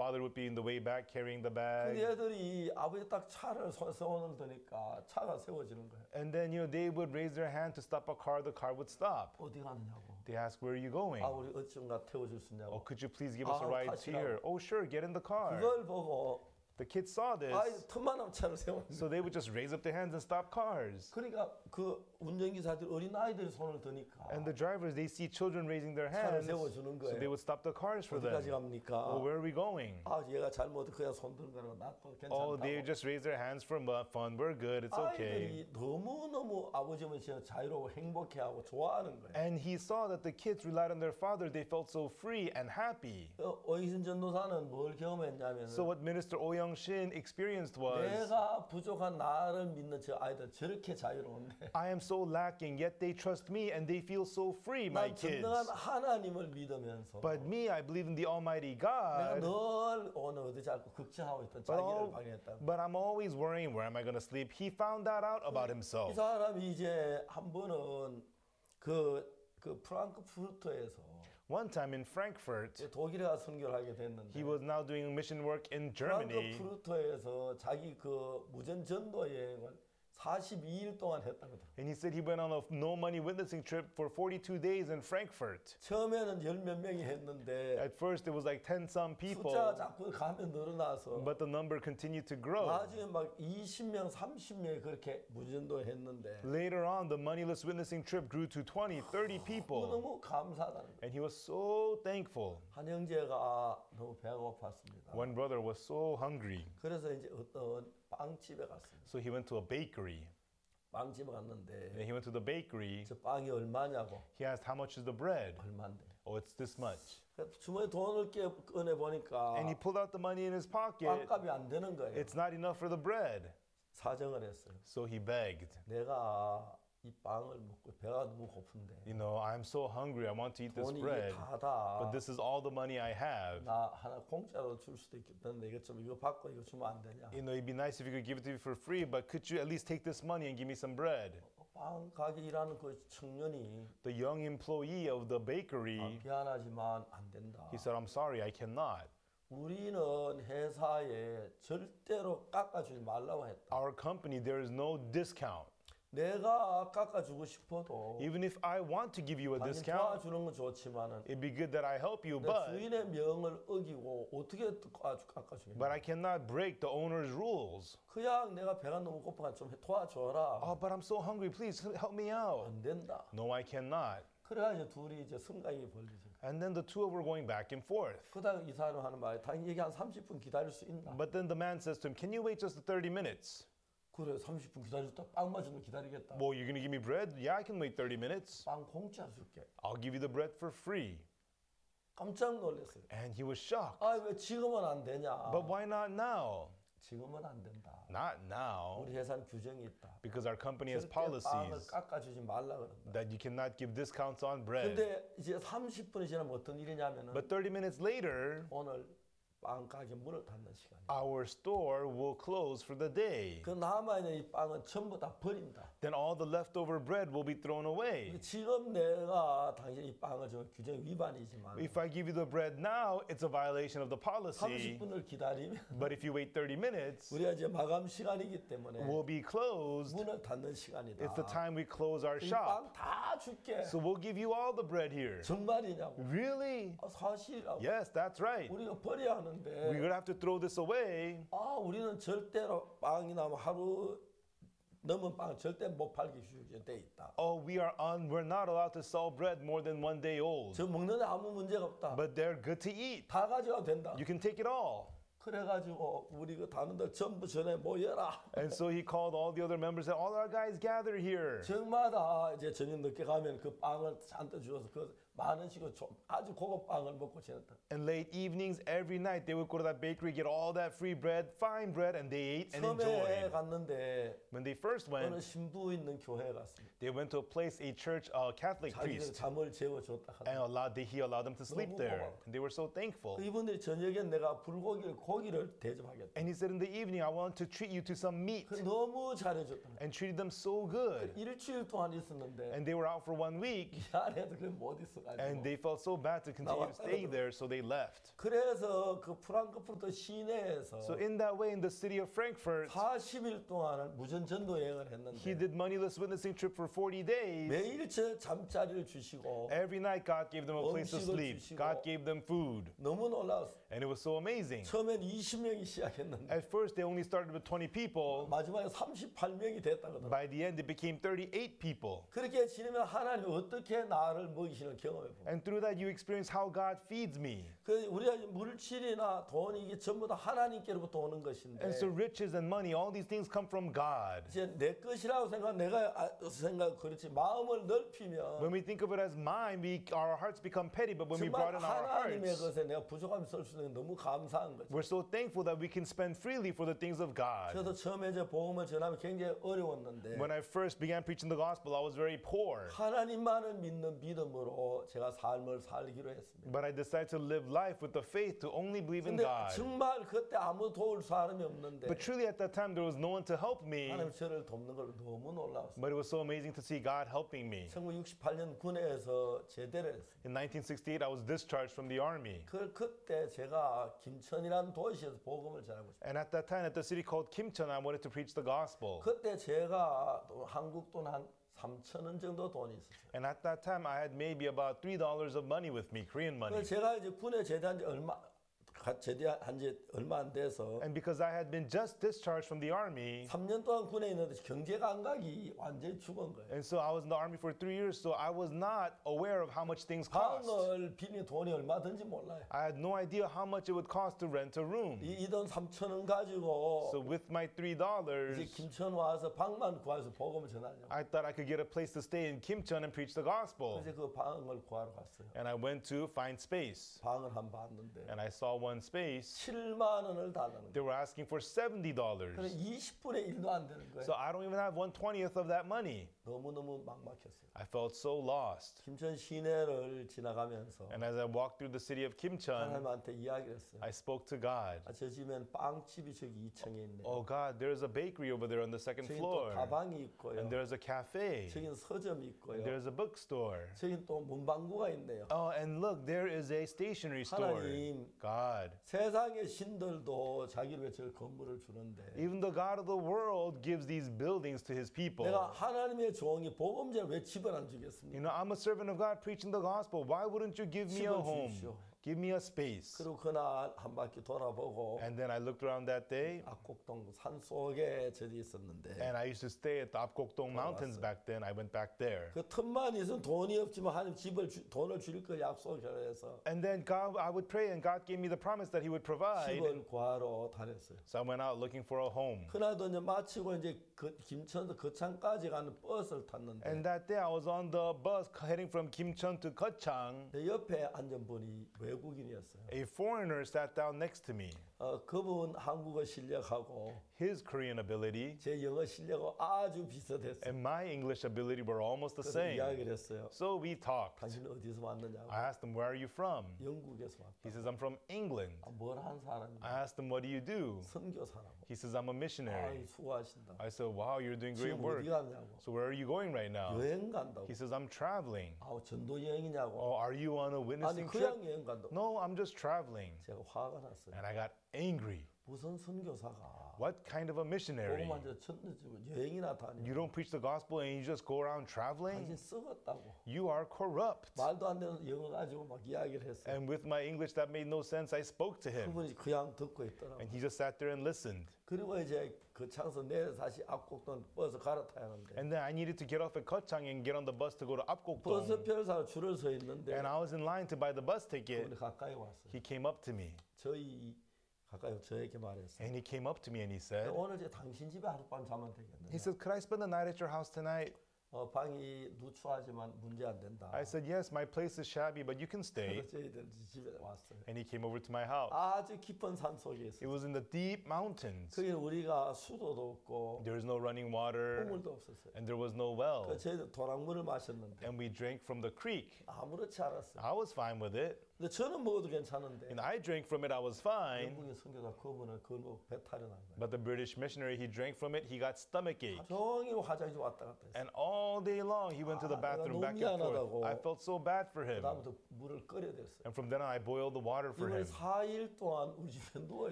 father would be in the way back carrying the 근데 bag. 애들이 아버지 딱 차를 세워놓을 테니까 차가 세워지는 거예요. And then, they would raise their hand to stop a car would stop. 어디 가느냐고. They ask, where are you going? 아, 우리 어쩐가 태워줄 수 있냐고. Oh, could you please give us a ride 타시라고. here? Oh, sure, get in the car. 그걸 보고 The kids saw 아이 this, 틈만하면 차를 세우는 so they would just raise up their hands and stop cars. 그러니까 그 운전기사들 어린 아이들이 손을 드니까 And the drivers, they see children raising their 차를 hands, 세워주는 so they 거예요. would stop the cars for 어디까지 them. 갑니까? Oh, where are we going? 아, 얘가 잘못 그냥 손 드는 거라고 나도 Oh, they 괜찮다고. just raise their hands for fun. We're good. It's okay. 아이들이 너무너무 아버지는 진짜 자유로워 행복해하고 좋아하는 거예요. And he saw that the kids relied on their father. They felt so free and happy. 오이순 전도사는 뭘 경험했냐면 So what Minister Oh Young-shin experienced was, 내가 부족한 나를 믿는 저 아이들 저렇게 자유로운데 I am so lacking, yet they trust me and they feel so free, my 난 kids. 전능한 하나님을 믿으면서 But me, I believe in the Almighty 내가 God. 늘 오늘 어디 자꾸 걱정하고 있던 자기를 방해했다. But I'm always worrying, where am I going to sleep? He found that out about 이 himself. 사람이 이제 한 번은 그 프랑크푸르트에서 One time in Frankfurt, 독일에 가서 선교를 하게 됐는데 he was now doing mission work in Germany. 프랑크푸르트에서 자기 그 무전 전도 여행을 42일 동안 했다거든. And he said he went on a no money witnessing trip for 42 days in Frankfurt. 처음에는 열 몇 명이 했는데 At first, it was like 10-some people, 숫자가 자꾸 가면 늘어나서 but the number continued to grow. 나중에 막 20명, 30명이 그렇게 무전도 했는데 Later on, the moneyless witnessing trip grew to 20, 30 people. 너무 감사하다는 거예요. And he was so thankful. 한 형제가 너무 배가 고팠습니다. One brother was so hungry, 그래서 이제 어떤 빵집에 갔습니다. so he went to a bakery. 빵집에 갔는데 And he went to the bakery. 저 빵이 얼마냐고. He asked, how much is the bread? 얼마인데. Oh, it's this much. 주머니 돈을 꺼내 보니까 And he pulled out the money in his pocket. 빵값이 안 되는 거예요. It's not enough for the bread. 사정을 했어요. So he begged. 내가 이 빵을 먹고 배가 너무 고픈데 I'm so hungry. I want to eat this 돈이 이게 bread. 다다. But this is all the money I have. 나 하나 공짜로 줄 수도 있겠는데 이거 받고 이거 주면 안 되냐? It'd be nice if you could give it to me for free, but could you at least take this money and give me some bread? 빵 가게 일하는 그 청년이 The young employee of the bakery, 미안하지만 안 된다. he said, I'm sorry, I cannot. 우리는 회사에 절대로 깎아주지 말라고 했다. Our company, there is no discount. 내가 깎아주고 싶어도 Even if I want to give you a 당신 discount, 도와주는 건 좋지만은 it'd be good that I help you, 내 but 주인의 명을 어기고 어떻게 깎아주겠냐? I cannot break the owner's rules. 그냥 내가 배가 너무 고파서 좀 도와줘라. Oh, but I'm so hungry. Please help me out. 안 된다. No, I cannot. 그래가지고 둘이 이제 승강이 벌리죠. And then the two of them were going back and forth. 그다음 이 사람 하는 말이 당연히 얘기 한 30분 기다릴 수 있나? But then the man says to him, can you wait just 30 minutes? 그래 30분 기다렸다. 빵 맞으면 기다리겠다. Well, you're going to give me bread? Yeah, I can wait 30 minutes. 빵 공짜 줄게. I'll give you the bread for free. 깜짝 놀랐어요. And he was shocked. 아 왜 지금은 안 되냐? But why not now? 지금은 안 된다. Not now. 우리 회사는 규정이 있다. Because our company has 절대 빵을 policies 깎아주지 말라 그런다. that you cannot give discounts on bread. 근데 이제 30분이 지나면 어떤 일이냐면은 But 30 minutes later, 오늘 빵 가게 문을 닫는 시간이야. our store will close for the day. 그 남아있는 이 빵은 전부 다 버린다. Then all the leftover bread will be thrown away. 지금 내가 당신 이 빵을 저 규정 위반이지만 If I give you the bread now, it's a violation of the policy. 30분을 기다리면 But if you wait 30 minutes, 우리가 이제 마감 시간이기 때문에 we'll be closed. 문을 닫는 시간이다. It's the time we close our 이 shop. 빵 다 줄게. So we'll give you all the bread here. 정말이냐고. Really? 사실이라고. Yes, that's right. 우리가 버려야 하는데 We're going to have to throw this away. 우리는 절대로 빵이나 뭐 하루 넘은 빵 절대 못 팔게 돼 있다. Oh, we're not allowed to sell bread more than 1 day old. 저 먹는 데 아무 문제가 없다. But they're good to eat. 다 가져가도 된다. You can take it all. 그래가지고 우리 그 단원들 전부 전에 모여라. And so he called all the other members and all our guys gather here. 정마다 이제 저녁 늦게 가면 그 빵을 잔뜩 주어서 그 많은 식으로 아주 고급 빵을 먹고 지냈다. And late evenings, every night, they would go to that bakery, get all that free bread, fine bread, and they ate and 처음에 enjoyed. 갔는데 When they first 어느 went, 신부 있는 교회에 갔습니다. they went to a place, a church, a Catholic 자기들 priest, 잠을 재워줬다 하더라. and he allowed them to sleep there. And they were so thankful. 이분들이 저녁에 내가 고기를 대접하겠다. And he said, in the evening, I want to treat you to some meat. 너무 잘해줬다. And treated them so good. 일주일 동안 있었는데 And they were out for 1 week. 이 안에도 그래 못 있어. 싫어가지고 they felt so bad to continue to stay there, so they left. 그래서 그 프랑크푸르트 시내에서 So in that way, in the city of Frankfurt, 40일 동안 무전 전도 여행을 he 했는데 did moneyless witnessing trip for 40 days. 매일 저 잠자리를 주시고 Every night, God gave them a place to 음식을 sleep. 주시고. God gave them food, 너무 놀라웠어요. and it was so amazing. 처음엔 20명이 시작했는데 At first, they only started with 20 people. 마지막에 38명이 됐다거든요. By the end, it became 38 people. 그렇게 지내면 하나님이 어떻게 나를 먹이시는 경험해 봅니다. And through that, you experience how God feeds me. 그 우리가 물질이나 돈이 이게 전부 다 하나님께로부터 오는 것인데 And so riches and money, all these things come from God. 이제 내 것이라고 내가 생각 그렇지 마음을 넓히면 When we think of it as mine, our hearts become petty. But when we 정말 broaden our 하나님의 hearts, 것에 내가 부족함이 쓸 수 있는 게 너무 감사한 거죠. we're so thankful that we can spend freely for the things of God. 저도 처음에 제 복음을 전하면 굉장히 어려웠는데 When I first began preaching the gospel, I was very poor. 하나님만을 믿는 믿음으로 제가 삶을 살기로 했습니다. But I decided to live life with the faith to only believe in 근데 God. 정말 그때 아무 도울 사람이 없는데 But truly at that time, there was no one to help me. 하나님 저를 돕는 걸 너무 놀라웠어요. But it was so amazing to see God helping me. 1968년 군에서 제대를 했어요. In 1968, I was discharged from the army. 그때 제가 김천이라는 도시에서 복음을 전하고 있어요. And at that time, at the city called Kimcheon, I wanted to preach the gospel. 그때 제가 한국 돈 한 3,000원 정도 돈이 있었어요. And at that time, I had maybe about $3 of money with me, Korean money. 그래서 제가 이제 군에 제대한 지 얼마 안 돼서 And because I had been just discharged from the army, 3년 동안 군에 있는데 경제 감각이 완전히 죽은 거예요. and so I was in the army for 3 years, so I was not aware of how much things cost. 방을 빌린 돈이 얼마든지 몰라요. I had no idea how much it would cost to rent a room. 이 돈 3,000원 가지고 So with my $3, 이제 김천 와서 방만 구해서 복음을 전하려고. I thought I could get a place to stay in Kimcheon and preach the gospel. 그래서 그 방을 구하러 갔어요. And I went to find space. 방을 한 봤는데 And I saw one space. 7만 원을 달라는 They 거예요. were asking for $70. 그래 20분의 1도 안 되는 거예요. So I don't even have 1/20th of that money. 너무너무 막막했어요. I felt so lost. 김천 시내를 지나가면서 And as I walked through the city of Kimcheon, 하나님한테 이야기를 했어요. I spoke to God. 저 집엔 빵집이 저기 2층에 있네요. Oh God, there's a bakery over there on the second 저긴 또 floor. 다방이 있고요. And there's a cafe. 저긴 서점이 And 있고요. there's a bookstore. 저긴 또 문방구가 있네요. Oh, and look, there is a stationery store. 하나님. God. 세상의 신들도 자기를 위해 저 건물을 주는데 Even the God of the world gives these buildings to his people. 내가 하나님의 종이 복음제를 왜 집을 안 주겠습니까? You know, I'm a servant of God preaching the gospel. Why wouldn't you give me a 집을 home? 주십시오. Give me a space. 그리고 그날 한 바퀴 돌아보고 And then I looked around that day, 압곡동 산 속에 저기 있었는데 and I used to stay at the Apgokdong Mountains back then. I went back there. 그 틈만 있으면 돈이 없지만 하나님 돈을 줄 거 약속을 해서 And then God, I would pray, and God gave me the promise that He would provide. 집을 구하러 다녔어요. So I went out looking for a home. 그날도 이제 마치고 이제 김천에서 거창까지 가는 버스를 탔는데 And that day I was on the bus heading from Kimcheon to Gyeongsang. 내 옆에 앉은 분이 외국인이었어요. A foreigner sat down next to me. 그분 한국어 실력하고 His Korean ability 제 영어 실력하고 아주 비슷했어요. and my English ability were almost the 그래서 same. 이야기를 했어요. So we talked. 당신 어디서 왔느냐고. I asked him, "Where are you from?" 영국에서 왔다. He says, "I'm from England." 뭘 한 사람이냐? I asked him, "What do you do?" 선교사라고. He says, "I'm a missionary." 수고하신다. I said, "Wow, you're doing great 지금 work. 어디 가냐고. So where are you going right now?" 여행 간다고. He says, "I'm traveling." 전도 여행이냐고. "Oh, are you on a 아니 witnessing 그냥 trip?" 여행 간다고. "No, I'm just traveling." 제가 화가 났어요. And I got angry. 무슨 선교사가 What kind of a missionary? 복음만 여행이나 다니. You don't preach the gospel and you just go around traveling? 당신 썩었다고. You are corrupt. 말도 안 되는 영어 가지고 막 이야기를 했어요. And with my English that made no sense, I spoke to him. 그분이 그냥 듣고 있더라고. And he just sat there and listened. 그리고 이제 그 창서 내려 다시 압곡동 버스 갈아타야 하는데 And then I needed to get off at Gyeongsang and get on the bus to go to 버스 Apgokdong. 표를 사러 줄을 서 있는데 And I was in line to buy the bus ticket. 그분이 가까이 왔어요. He came up to me. 가까이 저에게 말했어요. And he came up to me and he said, 오늘 이제 당신 집에 하룻밤 자면 되겠네. he said, "Could I spend the night at your house tonight?" 방이 누추하지만 문제 안 된다. I said, "Yes, my place is shabby, but you can stay." 그래서 저희들 집에 왔어요. And he came over to my house. 아주 깊은 산 속에 It 있어요. was in the deep mountains. 거기 우리가 수도도 없고 There was no running water 우물도 없었어요. and there was no well. 저희들 도랑물을 마셨는데 And we drank from the creek. 아무렇지 않았어요. I was fine with it. 근데 저는 먹어도 괜찮은데 And I drank from it, I was fine. 영국인 선교사 그분은 그걸로 배탈이 난 거예요. But the British missionary, he drank from it, he got stomach ache. 종일 화장실 왔다 갔다 했어요. And all day long, he went to the 내가 bathroom 너무 back and forth. 미안하다고. I felt so bad for him. 그다음부터 물을 끓여댔어요. And from then on, I boiled the water for 이번에 him. 4일 동안 우리 집에 누워